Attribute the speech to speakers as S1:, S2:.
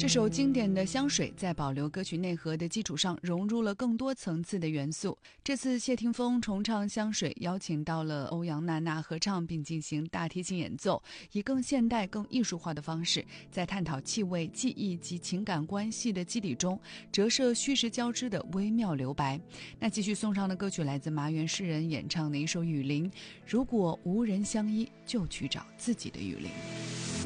S1: 这首经典的《香水》在保留歌曲内核的基础上，融入了更多层次的元素。这次谢霆锋重唱《香水》，邀请到了欧阳娜娜合唱，并进行大提琴演奏，以更现代、更艺术化的方式，在探讨气味、记忆及情感关系的基底中，折射虚实交织的微妙留白。那继续送上的歌曲来自麻原诗人演唱的一首《雨林》，如果无人相依，就去找自己的雨林。